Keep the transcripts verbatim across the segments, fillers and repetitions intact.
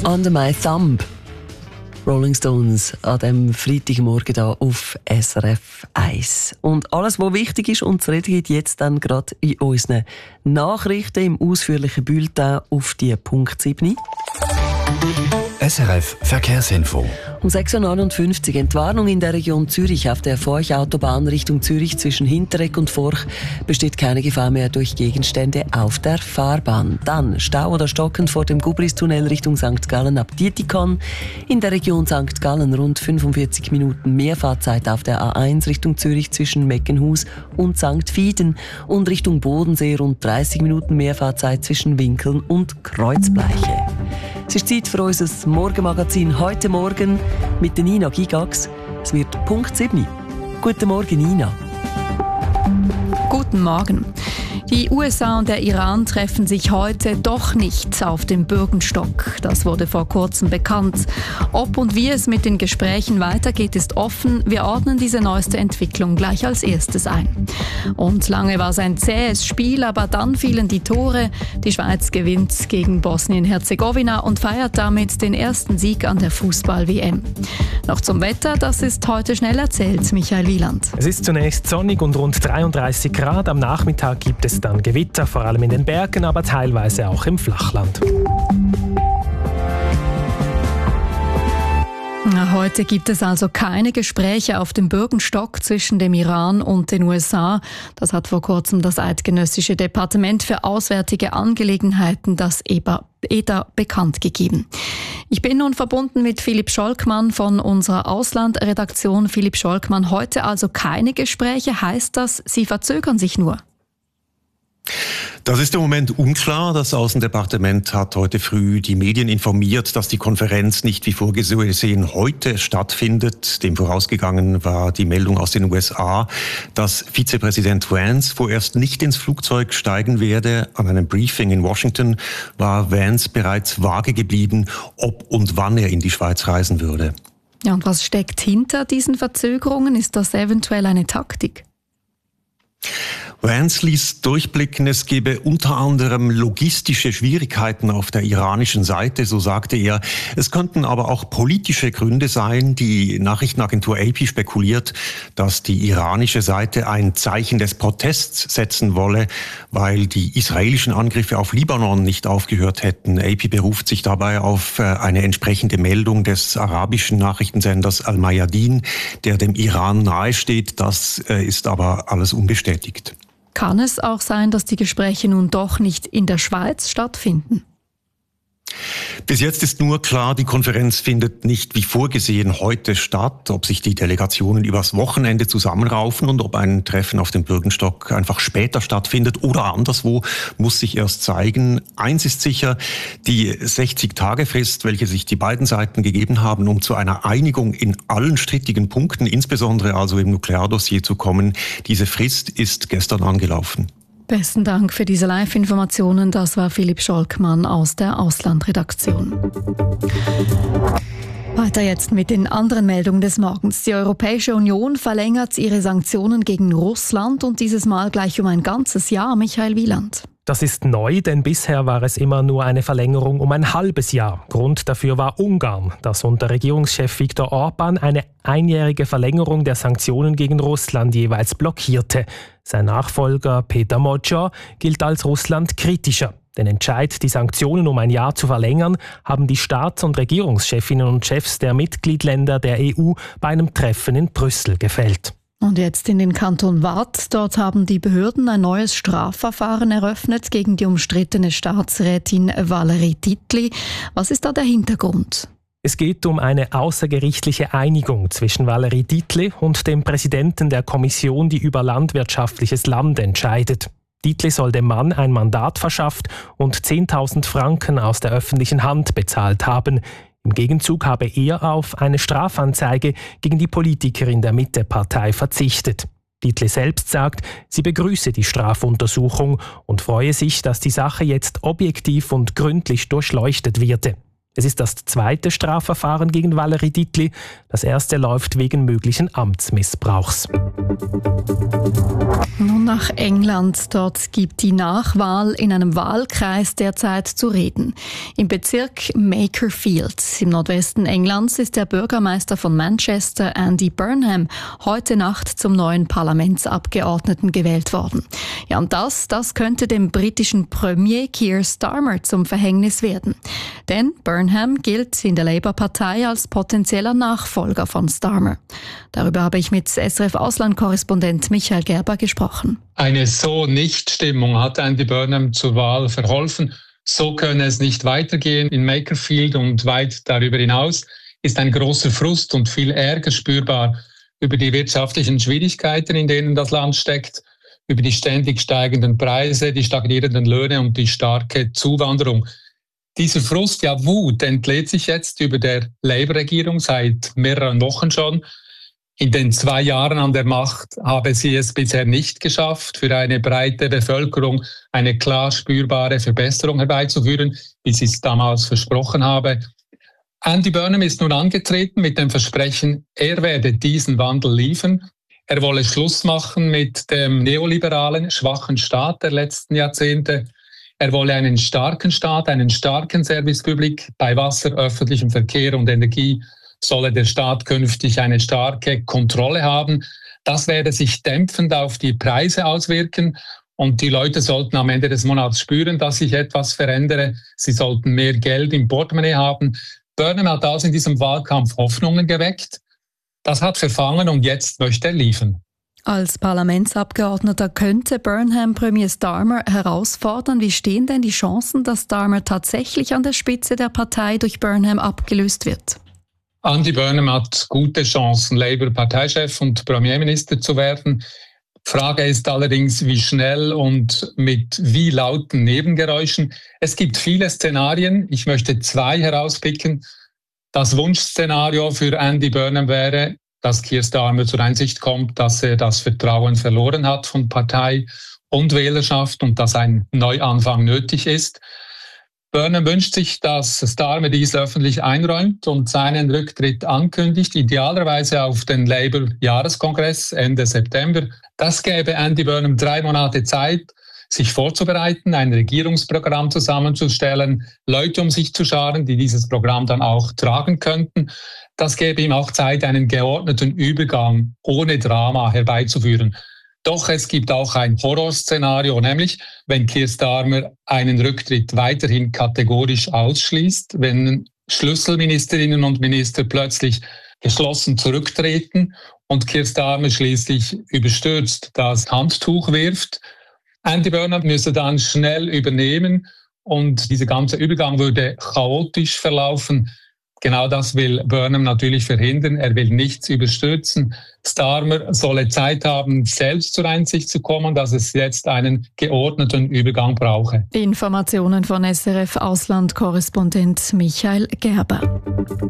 Under My Thumb. Rolling Stones an diesem Freitagmorgen hier auf S R F eins. Und alles, was wichtig ist und zu reden gibt, jetzt dann gerade in unseren Nachrichten im ausführlichen Bulletin auf die Punkt sieben. S R F Verkehrsinfo. Um sechs Uhr neunundfünfzig Entwarnung in der Region Zürich auf der Forch-Autobahn Richtung Zürich zwischen Hinteregg und Forch besteht keine Gefahr mehr durch Gegenstände auf der Fahrbahn. Dann Stau oder stockend vor dem Gubristunnel Richtung Sankt Gallen ab Dietikon. In der Region Sankt Gallen rund fünfundvierzig Minuten mehr Fahrzeit auf der A eins Richtung Zürich zwischen Meckenhus und Sankt Fieden. Und Richtung Bodensee rund dreißig Minuten mehr Fahrzeit zwischen Winkeln und Kreuzbleiche. Es ist Zeit für unser Morgenmagazin heute Morgen mit der Nina Gigax. Es wird Punkt sieben. Guten Morgen, Nina. Guten Morgen. Die U S A und der Iran treffen sich heute doch nicht auf dem Bürgenstock. Das wurde vor kurzem bekannt. Ob und wie es mit den Gesprächen weitergeht, ist offen. Wir ordnen diese neueste Entwicklung gleich als erstes ein. Und lange war es ein zähes Spiel, aber dann fielen die Tore. Die Schweiz gewinnt gegen Bosnien-Herzegowina und feiert damit den ersten Sieg an der Fußball-W M. Noch zum Wetter, das ist heute schnell erzählt, Michael Wieland. Es ist zunächst sonnig und rund dreiunddreißig Grad. Am Nachmittag gibt es dann Gewitter, vor allem in den Bergen, aber teilweise auch im Flachland. Heute gibt es also keine Gespräche auf dem Bürgenstock zwischen dem Iran und den U S A. Das hat vor kurzem das Eidgenössische Departement für Auswärtige Angelegenheiten, das E D A, bekannt gegeben. Ich bin nun verbunden mit Philipp Scholkmann von unserer Auslandredaktion. Philipp Scholkmann, heute also keine Gespräche. Heißt das, Sie verzögern sich nur? Das ist im Moment unklar. Das Außendepartement hat heute früh die Medien informiert, dass die Konferenz nicht wie vorgesehen heute stattfindet. Dem vorausgegangen war die Meldung aus den U S A, dass Vizepräsident Vance vorerst nicht ins Flugzeug steigen werde. An einem Briefing in Washington war Vance bereits vage geblieben, ob und wann er in die Schweiz reisen würde. Ja, und was steckt hinter diesen Verzögerungen? Ist das eventuell eine Taktik? Vance ließ durchblicken, es gebe unter anderem logistische Schwierigkeiten auf der iranischen Seite, so sagte er. Es könnten aber auch politische Gründe sein. Die Nachrichtenagentur A P spekuliert, dass die iranische Seite ein Zeichen des Protests setzen wolle, weil die israelischen Angriffe auf Libanon nicht aufgehört hätten. A P beruft sich dabei auf eine entsprechende Meldung des arabischen Nachrichtensenders Al-Mayadin, der dem Iran nahesteht. Das ist aber alles unbestätigt. Kann es auch sein, dass die Gespräche nun doch nicht in der Schweiz stattfinden? Bis jetzt ist nur klar, die Konferenz findet nicht wie vorgesehen heute statt. Ob sich die Delegationen übers Wochenende zusammenraufen und ob ein Treffen auf dem Bürgenstock einfach später stattfindet oder anderswo, muss sich erst zeigen. Eins ist sicher, die sechzig-Tage-Frist, welche sich die beiden Seiten gegeben haben, um zu einer Einigung in allen strittigen Punkten, insbesondere also im Nukleardossier zu kommen, diese Frist ist gestern angelaufen. Besten Dank für diese Live-Informationen. Das war Philipp Scholkmann aus der Auslandredaktion. Weiter jetzt mit den anderen Meldungen des Morgens. Die Europäische Union verlängert ihre Sanktionen gegen Russland und dieses Mal gleich um ein ganzes Jahr. Michael Wieland. Das ist neu, denn bisher war es immer nur eine Verlängerung um ein halbes Jahr. Grund dafür war Ungarn, das unter Regierungschef Viktor Orbán eine einjährige Verlängerung der Sanktionen gegen Russland jeweils blockierte. Sein Nachfolger Peter Modjar gilt als Russland kritischer. Den Entscheid, die Sanktionen um ein Jahr zu verlängern, haben die Staats- und Regierungschefinnen und Chefs der Mitgliedsländer der E U bei einem Treffen in Brüssel gefällt. Und jetzt in den Kanton Waadt. Dort haben die Behörden ein neues Strafverfahren eröffnet gegen die umstrittene Staatsrätin Valerie Dietli. Was ist da der Hintergrund? Es geht um eine außergerichtliche Einigung zwischen Valerie Dietli und dem Präsidenten der Kommission, die über landwirtschaftliches Land entscheidet. Dietli soll dem Mann ein Mandat verschafft und zehntausend Franken aus der öffentlichen Hand bezahlt haben. Im Gegenzug habe er auf eine Strafanzeige gegen die Politikerin der Mitte-Partei verzichtet. Dietli selbst sagt, sie begrüße die Strafuntersuchung und freue sich, dass die Sache jetzt objektiv und gründlich durchleuchtet werde. Es ist das zweite Strafverfahren gegen Valerie Dietli. Das erste läuft wegen möglichen Amtsmissbrauchs. Nun nach England. Dort gibt die Nachwahl in einem Wahlkreis derzeit zu reden. Im Bezirk Makerfield im Nordwesten Englands ist der Bürgermeister von Manchester, Andy Burnham, heute Nacht zum neuen Parlamentsabgeordneten gewählt worden. Ja, und das, das könnte dem britischen Premier Keir Starmer zum Verhängnis werden. Denn Burnham gilt in der Labour-Partei als potenzieller Nachfolger von Starmer. Darüber habe ich mit S R F-Ausland-Korrespondent Michael Gerber gesprochen. Eine So-Nicht-Stimmung hat Andy Burnham zur Wahl verholfen. So könne es nicht weitergehen. In Makerfield und weit darüber hinaus ist ein großer Frust und viel Ärger spürbar über die wirtschaftlichen Schwierigkeiten, in denen das Land steckt, über die ständig steigenden Preise, die stagnierenden Löhne und die starke Zuwanderung. Dieser Frust, ja Wut, entlädt sich jetzt über der Labour-Regierung seit mehreren Wochen schon. In den zwei Jahren an der Macht habe sie es bisher nicht geschafft, für eine breite Bevölkerung eine klar spürbare Verbesserung herbeizuführen, wie sie es damals versprochen habe. Andy Burnham ist nun angetreten mit dem Versprechen, er werde diesen Wandel liefern. Er wolle Schluss machen mit dem neoliberalen, schwachen Staat der letzten Jahrzehnte. Er wolle einen starken Staat, einen starken Service Public bei Wasser, öffentlichem Verkehr und Energie. Solle der Staat künftig eine starke Kontrolle haben. Das werde sich dämpfend auf die Preise auswirken und die Leute sollten am Ende des Monats spüren, dass sich etwas verändere. Sie sollten mehr Geld im Portemonnaie haben. Burnham hat also in diesem Wahlkampf Hoffnungen geweckt. Das hat verfangen und jetzt möchte er liefern. Als Parlamentsabgeordneter könnte Burnham Premier Starmer herausfordern. Wie stehen denn die Chancen, dass Starmer tatsächlich an der Spitze der Partei durch Burnham abgelöst wird? Andy Burnham hat gute Chancen, Labour-Parteichef und Premierminister zu werden. Frage ist allerdings, wie schnell und mit wie lauten Nebengeräuschen. Es gibt viele Szenarien. Ich möchte zwei herauspicken. Das Wunschszenario für Andy Burnham wäre, dass Keir Starmer zur Einsicht kommt, dass er das Vertrauen verloren hat von Partei und Wählerschaft und dass ein Neuanfang nötig ist. Burnham wünscht sich, dass Starmer dies öffentlich einräumt und seinen Rücktritt ankündigt, idealerweise auf den Labour-Jahreskongress Ende September. Das gäbe Andy Burnham drei Monate Zeit, sich vorzubereiten, ein Regierungsprogramm zusammenzustellen, Leute um sich zu scharen, die dieses Programm dann auch tragen könnten. Das gäbe ihm auch Zeit, einen geordneten Übergang ohne Drama herbeizuführen. Doch es gibt auch ein Horrorszenario, nämlich wenn Keir Starmer einen Rücktritt weiterhin kategorisch ausschließt, wenn Schlüsselministerinnen und Minister plötzlich geschlossen zurücktreten und Keir Starmer schließlich überstürzt das Handtuch wirft. Andy Burnham müsse dann schnell übernehmen und dieser ganze Übergang würde chaotisch verlaufen. Genau das will Burnham natürlich verhindern. Er will nichts überstürzen. Starmer solle Zeit haben, selbst zur Einsicht zu kommen, dass es jetzt einen geordneten Übergang brauche. Informationen von S R F-Ausland-Korrespondent Michael Gerber.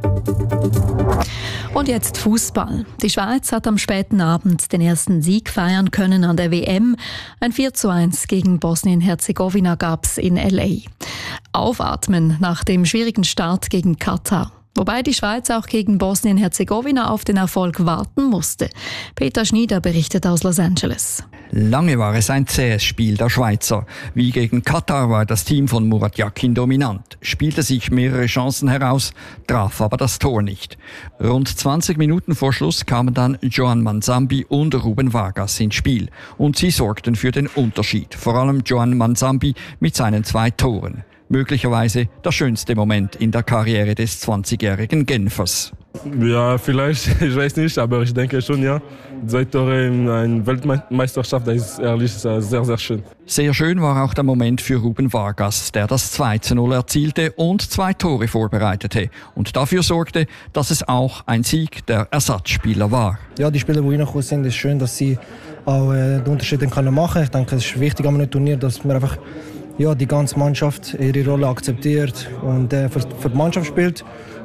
Und jetzt Fußball. Die Schweiz hat am späten Abend den ersten Sieg feiern können an der W M. Ein vier zu eins gegen Bosnien-Herzegowina gab's in L A. Aufatmen nach dem schwierigen Start gegen Katar. Wobei die Schweiz auch gegen Bosnien-Herzegowina auf den Erfolg warten musste. Peter Schnieder berichtet aus Los Angeles. Lange war es ein zähes Spiel der Schweizer. Wie gegen Katar war das Team von Murat Yakin dominant, spielte sich mehrere Chancen heraus, traf aber das Tor nicht. Rund zwanzig Minuten vor Schluss kamen dann Joan Manzambi und Ruben Vargas ins Spiel. Und sie sorgten für den Unterschied, vor allem Joan Manzambi mit seinen zwei Toren. Möglicherweise der schönste Moment in der Karriere des zwanzigjährigen Genfers. Ja, vielleicht, ich weiß nicht, aber ich denke schon, ja. Zwei Tore in einer Weltmeisterschaft, das ist ehrlich sehr, sehr schön. Sehr schön war auch der Moment für Ruben Vargas, der das zwei zu null erzielte und zwei Tore vorbereitete und dafür sorgte, dass es auch ein Sieg der Ersatzspieler war. Ja, die Spieler, die reingekommen sind, ist schön, dass sie auch äh, den Unterschied machen können. Ich denke, es ist wichtig an einem Turnier, dass wir einfach ja, die ganze Mannschaft ihre Rolle akzeptiert und äh, für, für die Mannschaft spielt.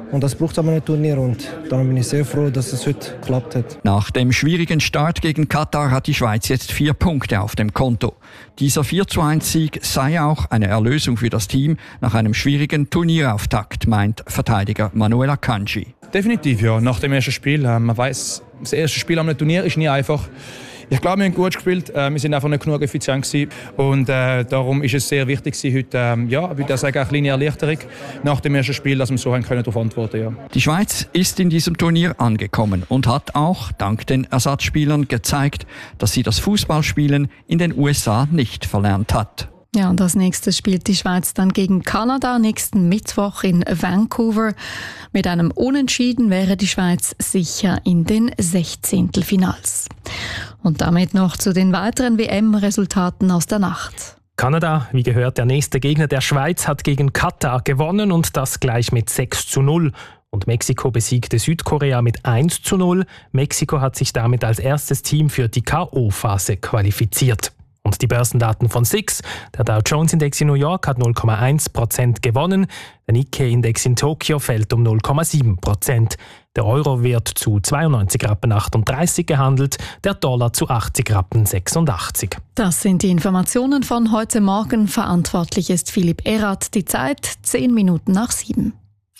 Und das braucht aber ein Turnier und darum bin ich sehr froh, dass es heute geklappt hat. Nach dem schwierigen Start gegen Katar hat die Schweiz jetzt vier Punkte auf dem Konto. Dieser vier zu eins Sieg sei auch eine Erlösung für das Team nach einem schwierigen Turnierauftakt, meint Verteidiger Manuel Akanji. Definitiv, ja. Nach dem ersten Spiel. Äh, man weiss, das erste Spiel am Turnier ist nie einfach. Ich glaube, wir haben gut gespielt. Äh, wir sind einfach nicht genug effizient gewesen. Und äh, darum ist es sehr wichtig gewesen, heute, ähm, ja, ich würde sagen, eine kleine Erleichterung nach dem ersten Spiel, dass wir so haben können darauf antworten. Ja. Die Schweiz ist in diesem Turnier angekommen und hat auch dank den Ersatzspielern gezeigt, dass sie das Fußballspielen in den U S A nicht verlernt hat. Ja, und als nächstes spielt die Schweiz dann gegen Kanada nächsten Mittwoch in Vancouver. Mit einem Unentschieden wäre die Schweiz sicher in den Sechzehntelfinals. Und damit noch zu den weiteren W M-Resultaten aus der Nacht. Kanada, wie gehört, der nächste Gegner der Schweiz, hat gegen Katar gewonnen und das gleich mit sechs zu null. Und Mexiko besiegte Südkorea mit eins zu null. Mexiko hat sich damit als erstes Team für die K O-Phase qualifiziert. Und die Börsendaten von S I X. Der Dow Jones Index in New York hat null Komma eins Prozent gewonnen. Der Nikkei Index in Tokio fällt um null Komma sieben Prozent. Der Euro wird zu zweiundneunzig Rappen achtunddreißig gehandelt, der Dollar zu achtzig Rappen sechsundachtzig. Das sind die Informationen von heute Morgen. Verantwortlich ist Philipp Erath. Die Zeit zehn Minuten nach sieben.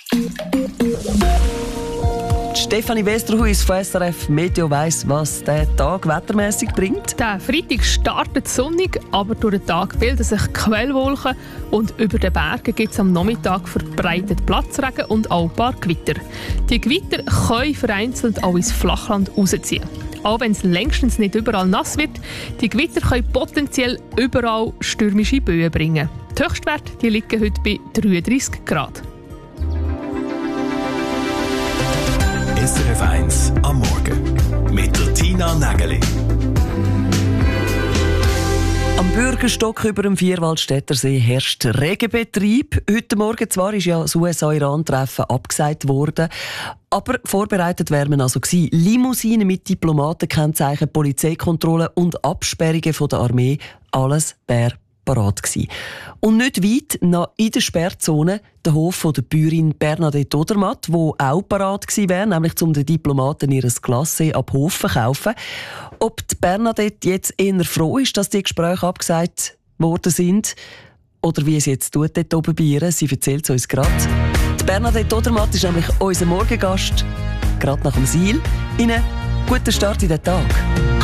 Stefanie Westerhuis von S R F Meteo weiss, was der Tag wettermässig bringt. Der Freitag startet sonnig, aber durch den Tag bilden sich Quellwolken und über den Bergen gibt es am Nachmittag verbreitet Platzregen und auch ein paar Gewitter. Die Gewitter können vereinzelt auch ins Flachland rausziehen. Auch wenn es längstens nicht überall nass wird, die Gewitter können potenziell überall stürmische Böen bringen. Die Höchstwerte die liegen heute bei dreiunddreißig Grad. S R F eins am Morgen mit der Tina Nägeli. Am Bürgerstock über dem Vierwaldstättersee herrscht Regenbetrieb. Heute Morgen zwar ist ja das U S A-Iran-Treffen abgesagt worden, aber vorbereitet wäre man also gewesen. Limousinen mit Diplomatenkennzeichen, Polizeikontrollen und Absperrungen von der Armee, alles wäre parat gewesen. Und nicht weit noch in der Sperrzone der Hof von der Bäuerin Bernadette Odermatt, wo auch parat gewesen wäre, nämlich um den Diplomaten ihr Glacé ab Hof zu verkaufen. Ob die Bernadette jetzt eher froh ist, dass die Gespräche abgesagt worden sind, oder wie es jetzt tut dort oben bei ihr, sie erzählt es uns gerade. Die Bernadette Odermatt ist nämlich unser Morgengast, gerade nach dem Siel. Ihnen guten Start in den Tag.